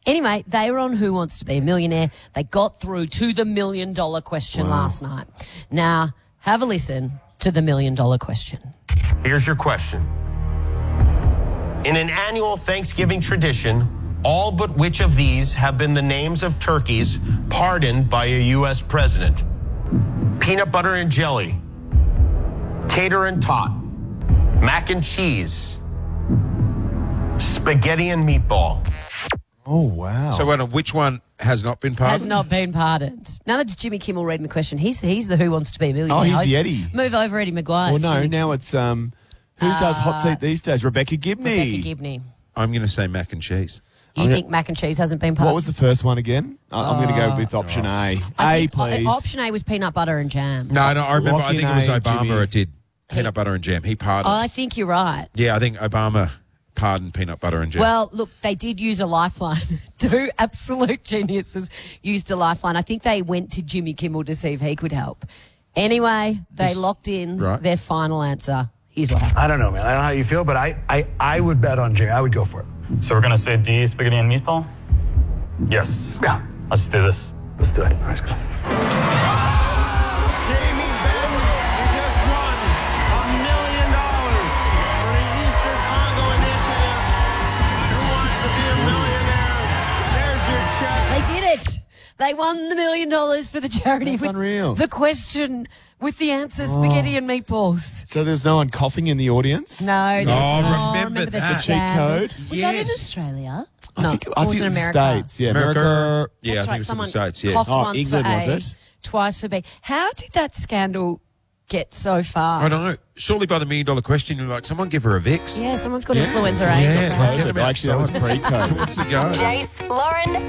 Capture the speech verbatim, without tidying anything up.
Anyway, they were on Who Wants to Be a Millionaire. They got through to the million dollar question Wow. last night. Now, have a listen to the million dollar question. Here's your question. In an annual Thanksgiving tradition, all but which of these have been the names of turkeys pardoned by a U S president? Peanut butter and jelly, tater and tot, mac and cheese, spaghetti and meatball. Oh, wow. So, uh, which one has not been pardoned? Has not been pardoned. Now that's Jimmy Kimmel reading the question. He's he's the Who Wants to Be a Millionaire. Oh, he's host. the Eddie. Move over, Eddie Maguire. Well, no, Jimmy- now it's, um, who does hot seat these days? Rebecca Gibney. Rebecca Gibney. I'm going to say mac and cheese. You I'm think mac and cheese hasn't been pardoned? What was the first one again? I- I'm going to go with option A. I A, think, uh, please. Option A was peanut butter and jam. No, no, I remember. Lock I think in it was A, Obama Jimmy. who did peanut butter and jam. He pardoned. I think you're right. yeah, I think Obama pardoned peanut butter and jam. Well, look, they did use a lifeline. Two absolute geniuses used a lifeline. I think they went to Jimmy Kimmel to see if he could help. Anyway, they locked in Right. their final answer. Here's what happened. I don't know, man. I don't know how you feel, but I, I, I would bet on Jimmy. I would go for it. So we're going to say D, spaghetti and meatball? Yes. Yeah. Let's do this. Let's do it. All right, let's go. Jamie Benn, you just won a million dollars for the Eastern Congo Initiative. Who wants to be a millionaire? There's your check. They did it. They won the million dollars for the charity. That's with unreal. The question with the answer, spaghetti and meatballs. So there's no one coughing in the audience? No. there's- Oh, remember the that. The cheat scandal. code? Was that in Yes. Australia? I no, think, or I was think it it's America? States. Yeah, America. America. Yeah, That's I right. think it Someone was in the States. Yeah. coughed Oh, once England, for was A, it? twice for B. How did that scandal get so far? I know. Surely by the million dollar question, you're like, someone give her a Vicks. Yeah, someone got Yeah, influenza yeah, A. Yeah, COVID. get 'em Actually, that was outside. pre-COVID. What's the go? Jace, Lauren